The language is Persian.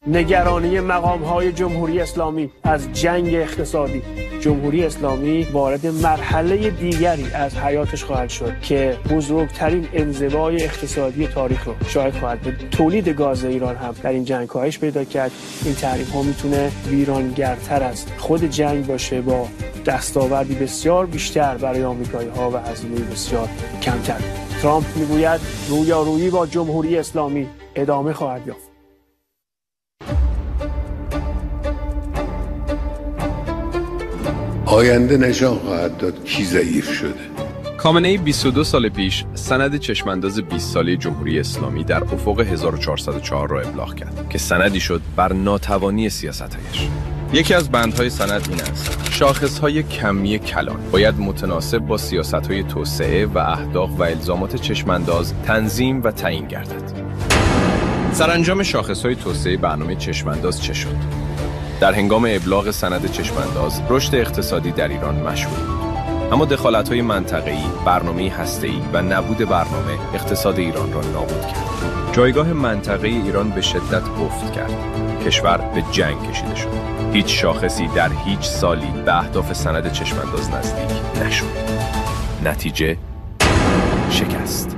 نگرانی مقام‌های جمهوری اسلامی از جنگ اقتصادی. جمهوری اسلامی وارد مرحله دیگری از حیاتش خواهد شد که بزرگترین انزوای اقتصادی تاریخ رو شاهد خواهد بود. تولید گاز ایران هم در این جنگ کاهش پیدا کرد. این تحریم‌ها میتونه ویرانگرتر از خود جنگ باشه، با دستاوردی بسیار بیشتر برای آمریکایی‌ها و هزینه بسیار کمتر. ترامپ میگوید رویارویی با جمهوری اسلامی ادامه خواهد یافت. آینده نشان خواهد داد کی ضعیف شده. خامنه‌ای 22 سال پیش سند چشمانداز 20 ساله جمهوری اسلامی در افق 1404 را ابلاغ کرد که سندی شد بر ناتوانی سیاست‌هایش. یکی از بندهای سند این است: شاخص‌های کمی کلان باید متناسب با سیاست‌های توسعه و اهداف و الزامات چشمانداز تنظیم و تعیین گردد. سرانجام شاخص‌های توسعه برنامه چشمانداز چه شد؟ در هنگام ابلاغ سند چشمانداز، رشد اقتصادی در ایران مشهود بود. اما دخالت‌های منطقه‌ای، برنامه هسته‌ای و نبود برنامه اقتصاد ایران را نابود کرد. جایگاه منطقه ایران به شدت افت کرد. کشور به جنگ کشیده شد. هیچ شاخصی در هیچ سالی به اهداف سند چشمانداز نزدیک نشد. نتیجه: شکست.